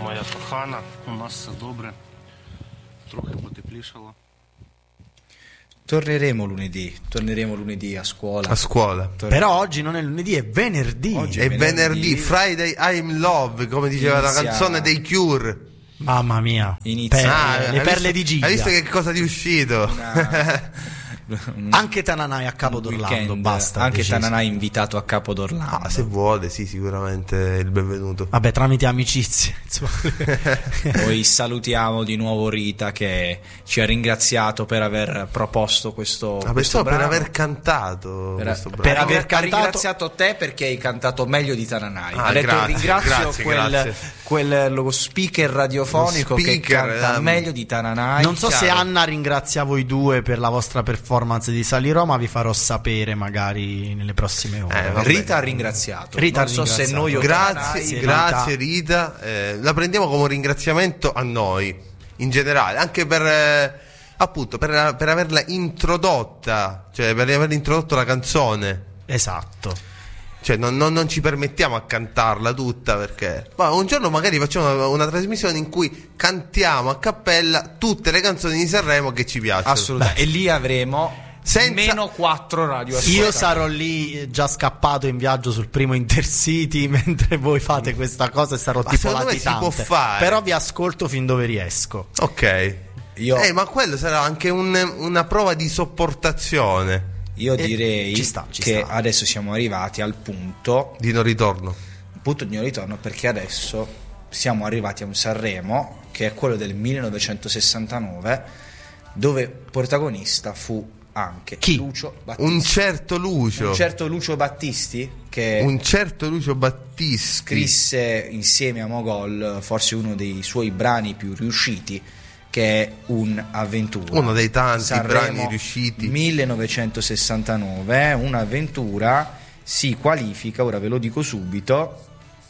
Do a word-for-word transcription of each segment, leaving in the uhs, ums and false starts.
моя кохана, у нас все добре, трохи потеплішало. Torneremo lunedì, torneremo lunedì a scuola. A scuola. Torneremo. Però oggi non è lunedì, è venerdì. Oggi È venerdì, Friday I'm in Love, come diceva Inizia- la canzone dei Cure. Mamma mia. Inizia- Per- Ah, le hai perle visto- di Giga. Hai visto che cosa ti è uscito? Anche Tananai a Capo Un d'Orlando, weekend, basta. Anche deciso. Tananai invitato a Capo d'Orlando. Ah, se vuole, sì, sicuramente il benvenuto. Vabbè, tramite amicizie, insomma. Poi salutiamo di nuovo Rita che ci ha ringraziato per aver proposto questo, Ah, questo pensavo per brano. aver cantato Per, questo per brano. aver aver cantato- ringraziato te perché hai cantato meglio di Tananai. Ah, ha detto grazie, ringrazio grazie, quel, grazie. quel lo speaker radiofonico Lo che speaker, canta ehm, meglio di Tananai. Non so se chiaro. Anna ringrazia voi due per la vostra performance di Salirò, ma vi farò sapere magari nelle prossime ore. Eh, vabbè. Rita ha ringraziato. Rita non ha so se ringraziato. noi o Grazie, Tananai- Sì, grazie Rita. Eh, la prendiamo come un ringraziamento a noi, in generale, anche per eh, appunto per, per averla introdotta, cioè per aver introdotto la canzone. Esatto. Cioè non, non- non ci permettiamo a cantarla tutta perché ma un giorno magari facciamo una, una trasmissione in cui cantiamo a cappella tutte le canzoni di Sanremo che ci piacciono. Assolutamente. E lì avremo Senza- meno quattro radio. Io sarò lì eh, già scappato in viaggio sul primo Intercity mentre voi fate questa cosa e sarò Ma tipo secondo me si latitante. può fare. Però vi ascolto fin dove riesco. Ok. Io- Eh, ma quello sarà anche un- una prova di sopportazione, Io Eh, direi ci sta, ci che sta. adesso siamo arrivati al punto di non ritorno. punto di non ritorno, perché adesso siamo arrivati a un Sanremo che è quello del millenovecentosessantanove, dove protagonista fu anche Chi? Lucio Battisti. Un certo Lucio. Un certo Lucio Battisti che Un certo Lucio Battisti. scrisse insieme a Mogol forse uno dei suoi brani più riusciti, che è Un'avventura. Uno dei tanti Sanremo brani riusciti. millenovecentosessantanove, Un'avventura si qualifica, ora ve lo dico subito,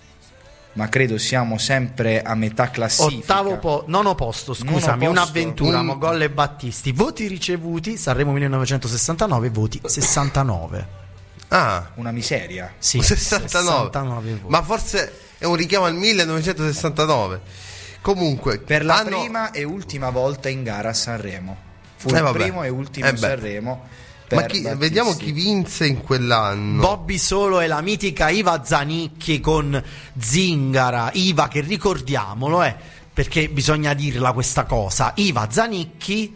ma credo siamo sempre a metà classifica. Ottavo po- nono posto, scusami, Nono posto. un'avventura, Un- Mogol e Battisti. Voti ricevuti, Sanremo millenovecentosessantanove, voti sessantanove. Ah, Una miseria. Sì, sessantanove. sessantanove voti. Ma forse è un richiamo al millenovecentosessantanove. Comunque, Per la hanno- prima e ultima volta in gara a Sanremo. Fu Eh, il vabbè. primo e ultimo Eh, beh. Sanremo. Per Ma chi- Battisti. vediamo chi vinse in quell'anno. Bobby Solo e la mitica Iva Zanicchi con Zingara. Iva, che ricordiamolo, eh, perché bisogna dirla questa cosa. Iva Zanicchi,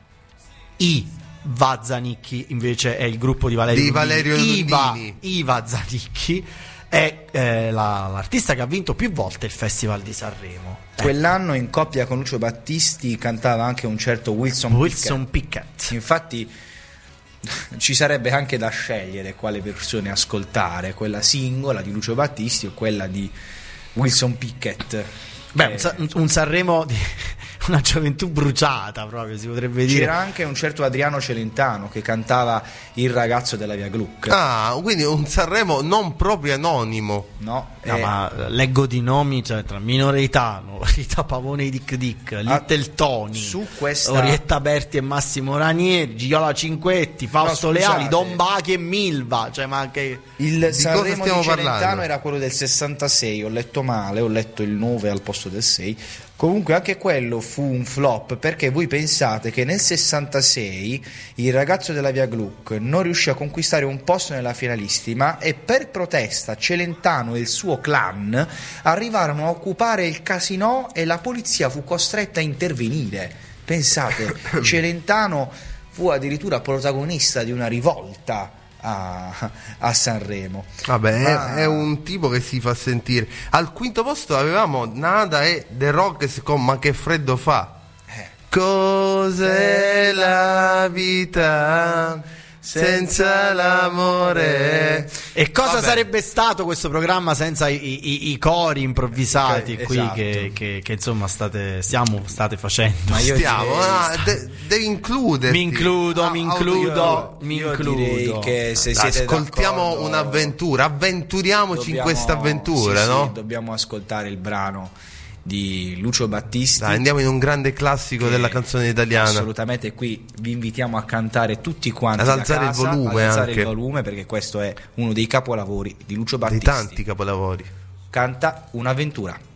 Iva Zanicchi invece è il gruppo di Valerio Di Lundini. Valerio Iva, Lundini. Iva Zanicchi è eh, la- l'artista che ha vinto più volte il Festival di Sanremo. Eh, Quell'anno in coppia con Lucio Battisti cantava anche un certo Wilson, Wilson Pickett. Pickett. Infatti ci sarebbe anche da scegliere quale versione ascoltare, quella singola di Lucio Battisti o quella di Wilson Pickett. Beh, Eh, un, Sa- un Sanremo di una gioventù bruciata, proprio si potrebbe dire. c'era anche un certo Adriano Celentano che cantava Il ragazzo della via Gluck. Ah, quindi un Sanremo non proprio anonimo. No, No, Eh, ma leggo di nomi, cioè tra Minoretano, Rita Pavone e Dick Dick, Little Tony, su questa- Orietta Berti e Massimo Ranieri, Giola Cinquetti, Fausto No, Leali, scusate. Don Bachi e Milva, cioè ma che... Il cosa Sanremo stiamo di Celentano parlando? era quello del sessantasei, ho letto male, ho letto il nove al posto del sei. Comunque anche quello fu un flop, perché voi pensate che nel sessantasei il ragazzo della via Gluck non riuscì a conquistare un posto nella finalistima e per protesta Celentano e il suo clan arrivarono a occupare il casinò e la polizia fu costretta a intervenire. Pensate, Celentano fu addirittura protagonista di una rivolta a, a Sanremo. Vabbè, Ma- è, è un tipo che si fa sentire. Al quinto posto avevamo Nada e The Rockets con Ma che freddo fa. Eh. Cos'è la vita senza l'amore? E cosa Vabbè. sarebbe stato questo programma senza i, i- i cori improvvisati Ok, qui esatto. che, che- che, insomma state, stiamo, state facendo? Ma io Stiamo, direi- ah, de- devi includerti. Mi includo, Ah, mi audio- includo, mi io includo. direi che se siete Ascoltiamo d'accordo, un'avventura, avventuriamoci in dobbiamo- questa avventura, sì, no? sì, dobbiamo ascoltare il brano di Lucio Battisti. Dai, andiamo in un grande classico che della canzone italiana. Assolutamente, qui vi invitiamo a cantare tutti quanti Ad da alzare il casa, volume ad alzare anche. il volume, perché questo è uno dei capolavori di Lucio Dei Battisti. tanti capolavori. Canta Un'avventura.